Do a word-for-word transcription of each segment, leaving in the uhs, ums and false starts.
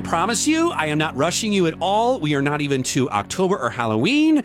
promise you, I am not rushing you at all. We are not even to October or Halloween.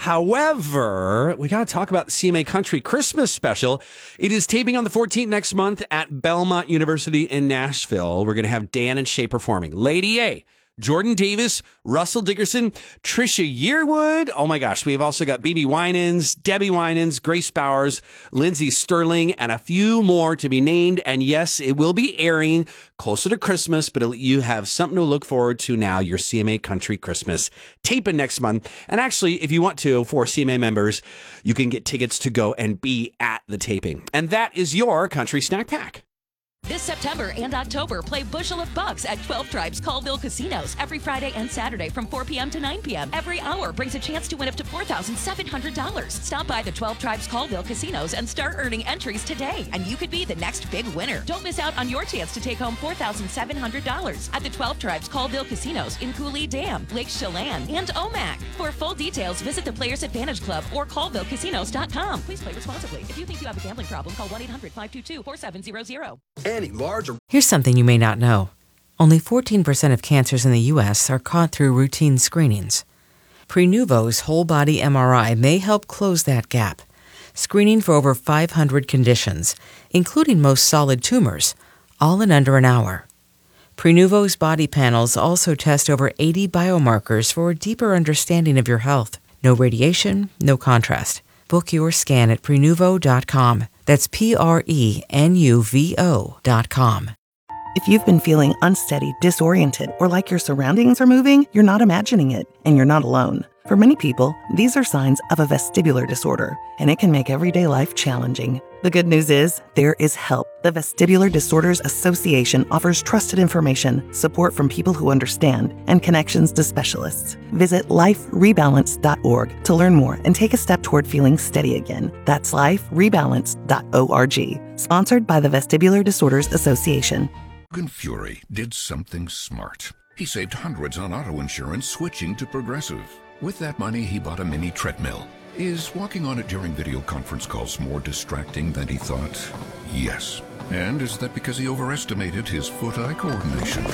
However, we got to talk about the C M A Country Christmas special. It is taping on the fourteenth next month at Belmont University in Nashville. We're going to have Dan and Shay performing. Lady A, Jordan Davis, Russell Dickerson, Trisha Yearwood. Oh my gosh, we've also got B B Winans, Debbie Winans, Grace Bowers, Lindsay Sterling, and a few more to be named. And yes, it will be airing closer to Christmas, but you have something to look forward to now, your C M A Country Christmas taping next month. And actually, if you want to, for C M A members, you can get tickets to go and be at the taping. And that is your Country Snack Pack. This September and October, play Bushel of Bucks at twelve Tribes Colville Casinos every Friday and Saturday from four p.m. to nine p.m. Every hour brings a chance to win up to four thousand seven hundred dollars. Stop by the twelve Tribes Colville Casinos and start earning entries today, and you could be the next big winner. Don't miss out on your chance to take home four thousand seven hundred dollars at the twelve Tribes Colville Casinos in Cooley Dam, Lake Chelan, and Omak. For full details, visit the Players Advantage Club or colville casinos dot com. Please play responsibly. If you think you have a gambling problem, call one eight hundred five two two four seven zero zero. Any larger. Here's something you may not know. Only fourteen percent of cancers in the U S are caught through routine screenings. Prenuvo's whole-body M R I may help close that gap, screening for over five hundred conditions, including most solid tumors, all in under an hour. Prenuvo's body panels also test over eighty biomarkers for a deeper understanding of your health. No radiation, no contrast. Book your scan at prenuvo dot com. That's P R E N U V O dot com. If you've been feeling unsteady, disoriented, or like your surroundings are moving, you're not imagining it, and you're not alone. For many people, these are signs of a vestibular disorder, and it can make everyday life challenging. The good news is, there is help. The Vestibular Disorders Association offers trusted information, support from people who understand, and connections to specialists. Visit life rebalance dot org to learn more and take a step toward feeling steady again. That's life rebalance dot org. Sponsored by the Vestibular Disorders Association. Logan Fury did something smart. He saved hundreds on auto insurance switching to Progressive. With that money, he bought a mini treadmill. Is walking on it during video conference calls more distracting than he thought? Yes. And is that because he overestimated his foot-eye coordination?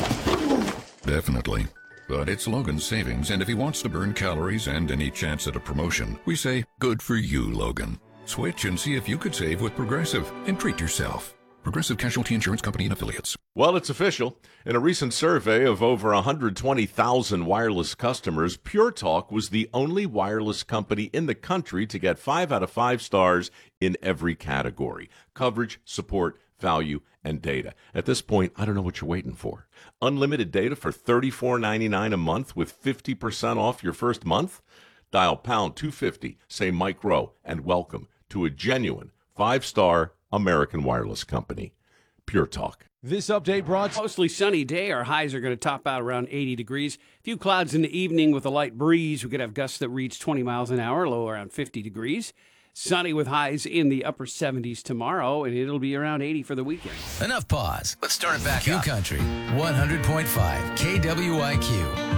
Definitely. But it's Logan's savings, and if he wants to burn calories and any chance at a promotion, we say, good for you, Logan. Switch and see if you could save with Progressive and treat yourself. Progressive Casualty Insurance Company and Affiliates. Well, it's official. In a recent survey of over one hundred twenty thousand wireless customers, Pure Talk was the only wireless company in the country to get five out of five stars in every category: coverage, support, value, and data. At this point, I don't know what you're waiting for. Unlimited data for thirty-four ninety-nine a month with fifty percent off your first month? Dial pound two fifty, say Mike Rowe, and welcome to a genuine five-star American wireless company. Pure Talk. This update brought Mostly sunny day. Our highs are going to top out around eighty degrees. A few clouds in the evening with a light breeze. We could have gusts that reach twenty miles an hour, low around fifty degrees. Sunny with highs in the upper seventies tomorrow, and it'll be around eighty for the weekend. Enough pause. Let's start it back Q up. Country, one hundred point five K W I Q.